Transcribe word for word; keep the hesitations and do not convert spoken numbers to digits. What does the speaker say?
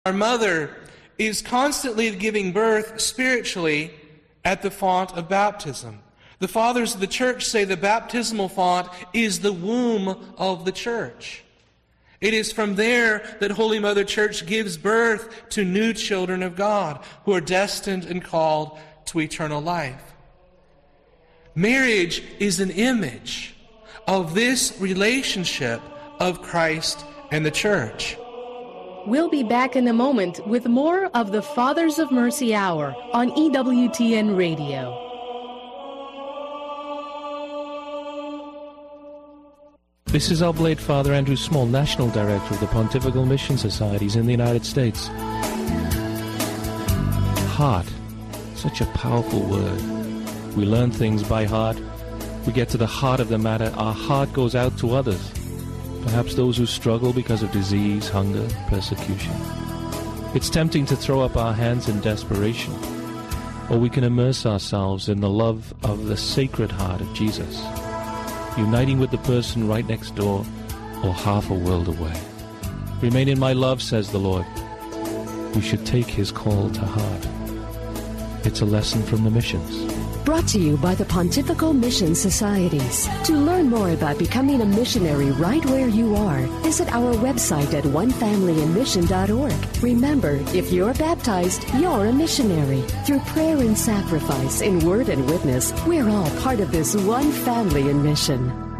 Our mother is constantly giving birth spiritually at the font of baptism. The fathers of the church say the baptismal font is the womb of the church. It is from there that Holy Mother Church gives birth to new children of God who are destined and called to eternal life. Marriage is an image of this relationship of Christ and the church. We'll be back in a moment with more of the Fathers of Mercy Hour on E W T N Radio. This is Oblate Father Andrew Small, National Director of the Pontifical Mission Societies in the United States. Heart, such a powerful word. We learn things by heart. We get to the heart of the matter. Our heart goes out to others, perhaps those who struggle because of disease, hunger, persecution. It's tempting to throw up our hands in desperation, or we can immerse ourselves in the love of the Sacred Heart of Jesus, uniting with the person right next door or half a world away. Remain in my love, says the Lord. We should take his call to heart. It's a lesson from the missions. Brought to you by the Pontifical Mission Societies. To learn more about becoming a missionary right where you are, visit our website at one family in mission dot org. Remember, if you're baptized, you're a missionary. Through prayer and sacrifice, in word and witness, we're all part of this one family in mission.